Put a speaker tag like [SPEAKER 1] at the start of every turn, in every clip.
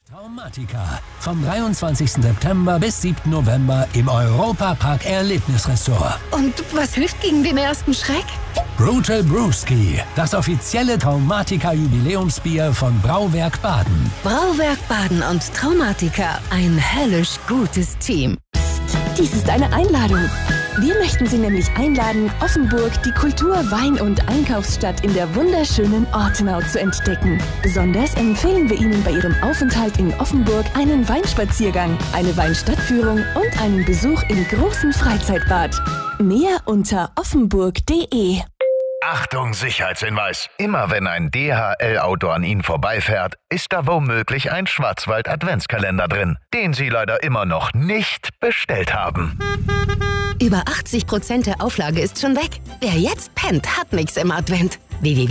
[SPEAKER 1] Traumatica. Vom 23. September bis 7. November im Europa-Park Erlebnisressort.
[SPEAKER 2] Und was hilft gegen den ersten Schreck?
[SPEAKER 1] Brutal Brewski, das offizielle Traumatica-Jubiläumsbier von Brauwerk Baden.
[SPEAKER 2] Brauwerk Baden und Traumatica, ein höllisch gutes Team.
[SPEAKER 3] Dies ist eine Einladung. Wir möchten Sie nämlich einladen, Offenburg, die Kultur-, Wein- und Einkaufsstadt in der wunderschönen Ortenau zu entdecken. Besonders empfehlen wir Ihnen bei Ihrem Aufenthalt in Offenburg einen Weinspaziergang, eine Weinstadtführung und einen Besuch im großen Freizeitbad. Mehr unter offenburg.de.
[SPEAKER 4] Achtung, Sicherheitshinweis. Immer wenn ein DHL-Auto an Ihnen vorbeifährt, ist da womöglich ein Schwarzwald-Adventskalender drin, den Sie leider immer noch nicht bestellt haben.
[SPEAKER 2] Über 80% der Auflage ist schon weg. Wer jetzt pennt, hat nichts im Advent.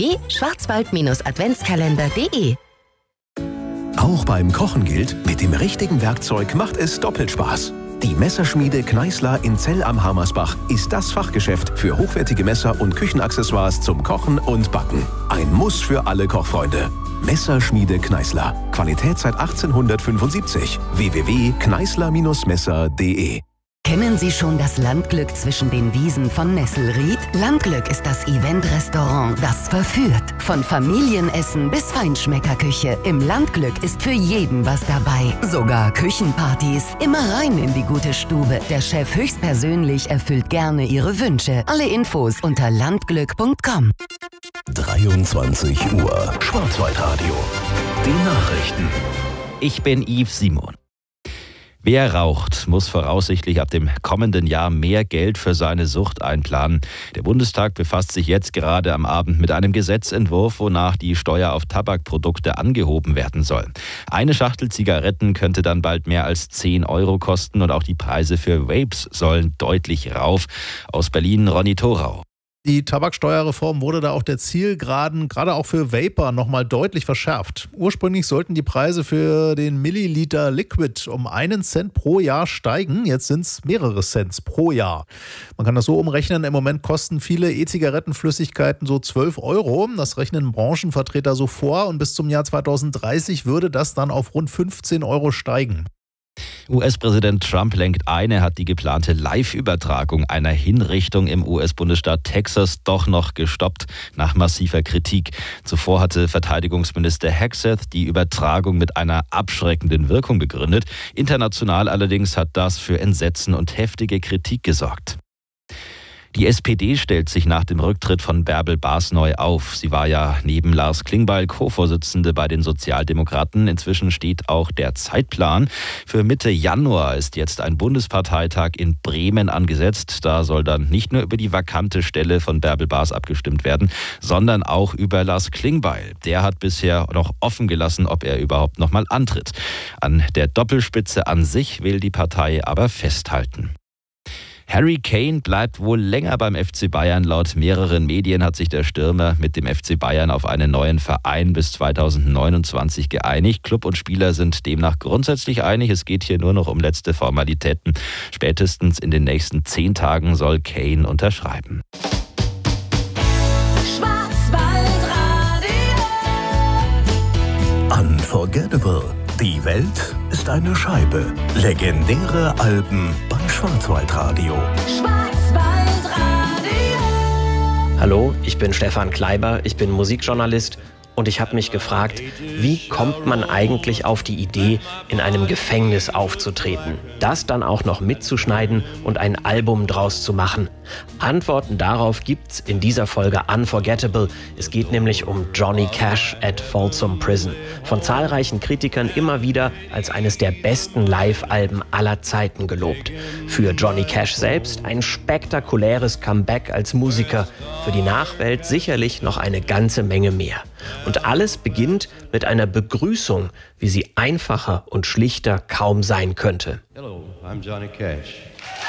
[SPEAKER 2] www.schwarzwald-adventskalender.de.
[SPEAKER 5] Auch beim Kochen gilt, mit dem richtigen Werkzeug macht es doppelt Spaß. Die Messerschmiede Kneißler in Zell am Hamersbach ist das Fachgeschäft für hochwertige Messer und Küchenaccessoires zum Kochen und Backen. Ein Muss für alle Kochfreunde. Messerschmiede Kneißler. Qualität seit 1875. www.kneißler-messer.de.
[SPEAKER 2] Kennen Sie schon das Landglück zwischen den Wiesen von Nesselried? Landglück ist das Event-Restaurant, das verführt. Von Familienessen bis Feinschmeckerküche. Im Landglück ist für jeden was dabei. Sogar Küchenpartys. Immer rein in die gute Stube. Der Chef höchstpersönlich erfüllt gerne Ihre Wünsche. Alle Infos unter landglück.com.
[SPEAKER 5] 23 Uhr. Schwarzwaldradio. Die Nachrichten.
[SPEAKER 6] Ich bin Yves Simon. Wer raucht, muss voraussichtlich ab dem kommenden Jahr mehr Geld für seine Sucht einplanen. Der Bundestag befasst sich jetzt gerade am Abend mit einem Gesetzentwurf, wonach die Steuer auf Tabakprodukte angehoben werden soll. Eine Schachtel Zigaretten könnte dann bald mehr als 10 Euro kosten und auch die Preise für Vapes sollen deutlich rauf. Aus Berlin Ronny Thorau.
[SPEAKER 7] Die Tabaksteuerreform wurde da auf der Zielgeraden, gerade auch für Vapor, nochmal deutlich verschärft. Ursprünglich sollten die Preise für den Milliliter Liquid um 1 Cent pro Jahr steigen. Jetzt sind es mehrere Cents pro Jahr. Man kann das so umrechnen, im Moment kosten viele E-Zigarettenflüssigkeiten so 12 Euro. Das rechnen Branchenvertreter so vor und bis zum Jahr 2030 würde das dann auf rund 15 Euro steigen.
[SPEAKER 6] US-Präsident Trump lenkt ein, er hat die geplante Live-Übertragung einer Hinrichtung im US-Bundesstaat Texas doch noch gestoppt, nach massiver Kritik. Zuvor hatte Verteidigungsminister Hegseth die Übertragung mit einer abschreckenden Wirkung begründet. International allerdings hat das für Entsetzen und heftige Kritik gesorgt. Die SPD stellt sich nach dem Rücktritt von Bärbel Baas neu auf. Sie war ja neben Lars Klingbeil Co-Vorsitzende bei den Sozialdemokraten. Inzwischen steht auch der Zeitplan. Für Mitte Januar ist jetzt ein Bundesparteitag in Bremen angesetzt. Da soll dann nicht nur über die vakante Stelle von Bärbel Baas abgestimmt werden, sondern auch über Lars Klingbeil. Der hat bisher noch offen gelassen, ob er überhaupt noch mal antritt. An der Doppelspitze an sich will die Partei aber festhalten. Harry Kane bleibt wohl länger beim FC Bayern. Laut mehreren Medien hat sich der Stürmer mit dem FC Bayern auf einen neuen Verein bis 2029 geeinigt. Club und Spieler sind demnach grundsätzlich einig. Es geht hier nur noch um letzte Formalitäten. Spätestens in den nächsten 10 Tagen soll Kane unterschreiben.
[SPEAKER 5] Unforgettable. Die Welt ist eine Scheibe. Legendäre Alben bei Schwarzwaldradio.
[SPEAKER 8] Hallo, ich bin Stefan Kleiber, ich bin Musikjournalist und ich habe mich gefragt, wie kommt man eigentlich auf die Idee, in einem Gefängnis aufzutreten, das dann auch noch mitzuschneiden und ein Album draus zu machen? Antworten darauf gibt's in dieser Folge Unforgettable. Es geht nämlich um Johnny Cash at Folsom Prison. Von zahlreichen Kritikern immer wieder als eines der besten Live-Alben aller Zeiten gelobt. Für Johnny Cash selbst ein spektakuläres Comeback als Musiker. Für die Nachwelt sicherlich noch eine ganze Menge mehr. Und alles beginnt mit einer Begrüßung, wie sie einfacher und schlichter kaum sein könnte.
[SPEAKER 9] Hello, I'm Johnny Cash.